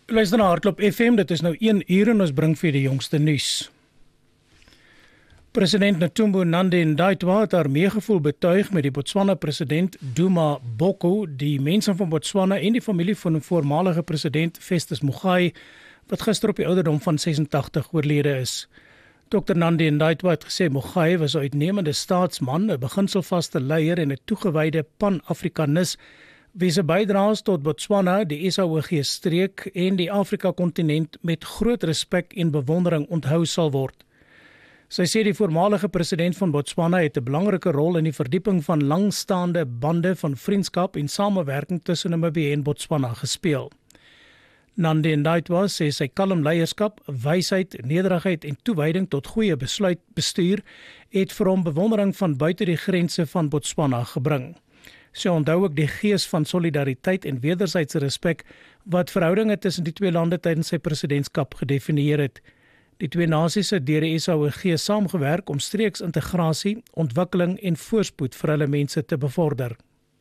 Luister na Hardloop FM, dit is nou 1 uur en ons bring vir die jongste nuus. President Netumbo Nandi-Ndaitwah het haar meegevoel betuig met die Botswana president Duma Boko, die mense van Botswana en die familie van 'n voormalige president Festus Mogae, wat gister op die ouderdom van 86 oorlede is. Dr. Nandi-Ndaitwah het gesê Mogae was 'n uitnemende staatsman, 'n beginselvaste leier en 'n toegewyde pan-Afrikanis, wie se bydraes tot Botswana, die SAOG-streek en die Afrika-kontinent met groot respek en bewondering onthou sal word. Sy sê die voormalige president van Botswana het 'n belangrike rol in die verdieping van langstaande bande van vriendskap en samewerking tussen Namibië en Botswana gespeel. Nandi-Ndaitwah sê sy kalm leierskap, wysheid, nederigheid en toewyding tot goeie bestuur het vir hom bewondering van buite die grense van Botswana gebring. Sy onthou ook die gees van solidariteit en wederwysige respek wat verhoudinge tussen die twee lande tydens sy presidentskap gedefinieer het. Die twee nasies het deur die SAOG saamgewerk om streeksintegrasie, ontwikkeling en voorspoed vir hulle mense te bevorder.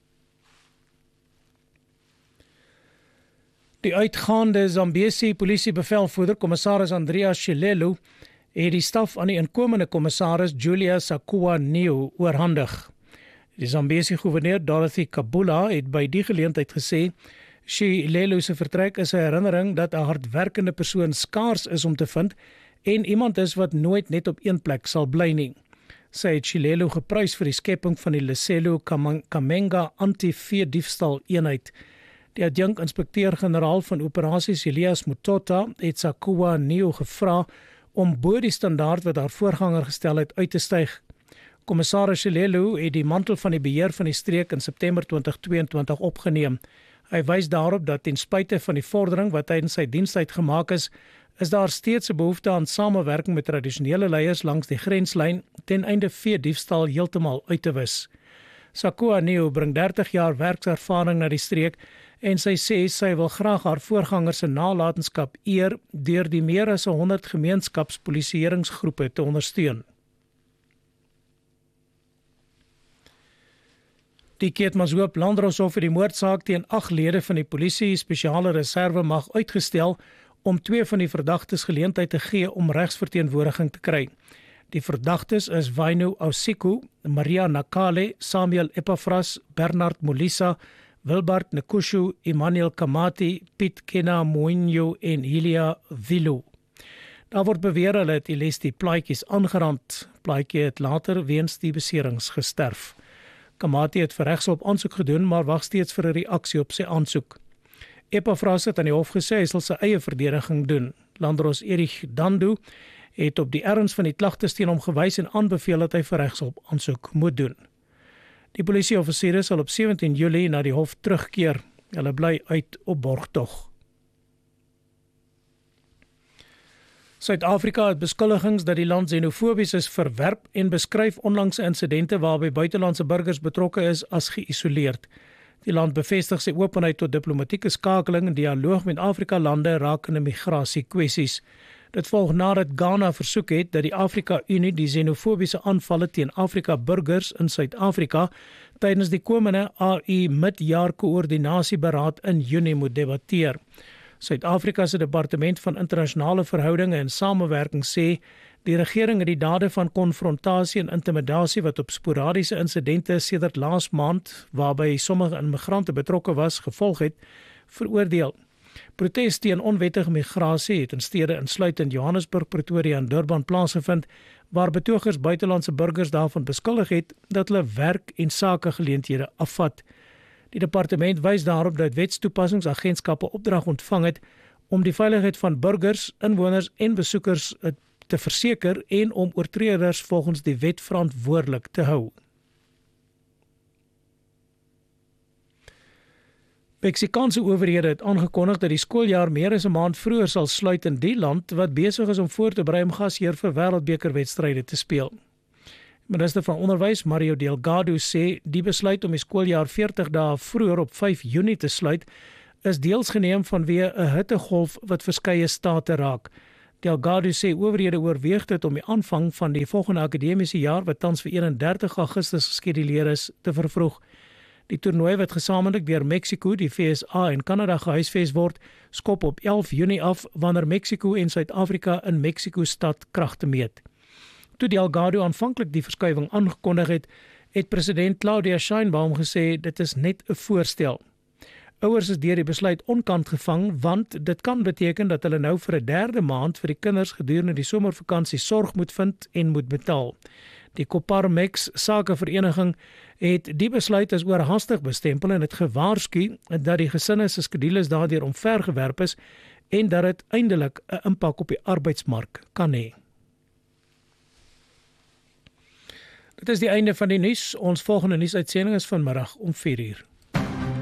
Die uitgaande Zambesi polisiebevelvoerder, kommissaris Andrea Shilelu, het die staf aan die inkomende kommissaris Julia Sakua-Neo oorhandig. Die Zambesi gouverneur Dorothy Kabula het by die geleentheid gesê, Shilelu se vertrek is 'n herinnering dat 'n hardwerkende persoon skaars is om te vind en iemand is wat nooit net op een plek sal bly nie. Sy het Shilelu geprys vir die skepping van die Leselo Kamenga anti-veediefstal eenheid. Die adjunk-inspekteur-generaal van operasies Elias Mutota het Sakua-Neo gevra om bo die standaard wat haar voorganger gestel het uit te styg. Kommissaris Shilelu het die mantel van die beheer van die streek in September 2022 opgeneem. Hy wys daarop dat ten spyte van die vordering wat tydens sy dienstyd gemaak is daar steeds 'n behoefte aan samewerking met tradisionele leiers langs die grenslyn ten einde veediefstal heeltemal uit te wis. Sakua-Neo bring 30 jaar werkservaring na die streek en sy sê sy wil graag haar voorganger se nalatenskap eer deur die meer as 100 gemeenskapspolisieeringsgroepe te ondersteun. Die Keetmanshoop Landdroshof het die moordsaak teen 8 lede van die polisie spesiale reservemag uitgestel om 2 van die verdagtes geleentheid te gee om regsverteenwoordiging te kry. Die verdagtes is Wainu Ausiku, Maria Nakale, Samuel Epafras, Bernard Molisa, Wilbert Nekushu, Emmanuel Kamati, Piet Kena Moinho en Hilia Vilu. Daar word beweer hulle het Ilesti plaatjies aangerand. Plaatjie het later weens die beserings gesterf. Kamati het vir regshulp aansoek gedoen, maar wag steeds vir 'n reaksie op sy aansoek. Epafras het aan die hof gesê hy sal sy eie verdediging doen. Landros Erich Dandu het op die erns van die klagtes teen hom gewys en aanbeveel dat hy vir regshulp aansoek moet doen. Die polisieoffisiere sal op 17 Julie na die hof terugkeer. Hulle bly uit op borgtog. Suid-Afrika het beskuldigings dat die land xenofobies is verwerp en beskryf onlangse insidente waarby buitelandse burgers betrokke is as geïsoleerd. Die land bevestig sy openheid tot diplomatieke skakeling en dialoog met Afrika-lande rakende migrasiekwessies. Dit volg nadat Ghana versoek het dat die Afrika-Unie die xenofobiese aanvalle teen Afrika-burgers in Suid-Afrika tydens die komende AU midjaar-koördinasieberaad in Junie moet debatteer. Suid-Afrika se Departement van Internasionale Verhoudinge en Samewerking sê die regering het die dade van konfrontasie en intimidasie wat op sporadiese insidente sedert laas maand, waarby sommige immigrante betrokke was, gevolg het, veroordeel. Protes teen onwettige migrasie het in stede insluitend Johannesburg, Pretoria en Durban plaasgevind, waar betogers buitelandse burgers daarvan beskuldig het dat hulle werk en sakegeleenthede afvat. Die departement wys daarop dat wetstoepassingsagentskappe opdrag ontvang het om die veiligheid van burgers, inwoners en besoekers te verseker en om oortreders volgens die wet verantwoordelik te hou. Meksikaanse owerhede het aangekondig dat die skooljaar meer as 'n maand vroeër sal sluit in die land wat besig is om voor te berei om gasheer vir wêreldbekerwedstryde te speel. Minister van Onderwys Mario Delgado sê die besluit om die skooljaar 40 dae vroeër op 5 Junie te sluit is deels geneem vanweë 'n hittegolf wat verskeie state raak. Delgado sê owerhede oorweeg dit om die aanvang van die volgende akademiese jaar wat tans vir 31 Augustus geskeduleer is te vervroeg. Die toernooi wat gesamentlik deur Mexiko, die VSA en Kanada gehuisves word, skop op 11 Junie af wanneer Mexiko en Suid-Afrika in Mexiko-stad kragte meet. Toe Delgado aanvanklik die verskuiwing aangekondig het president Claudia Sheinbaum gesê dit is net 'n voorstel. Ouers is deur die besluit onkant gevang want dit kan beteken dat hulle nou vir 'n derde maand vir die kinders gedurende die somervakansie sorg moet vind en moet betaal. Die Coparmex Sakevereniging het die besluit as oorhaastig bestempel en het gewaarsku dat die gesinne se skedules daardeur omvergewerp is en dat dit eindelik 'n impak op die arbeidsmark kan hê. Dit is die einde van die nuus. Ons volgende nuusuitsending is vanmiddag om 4:00.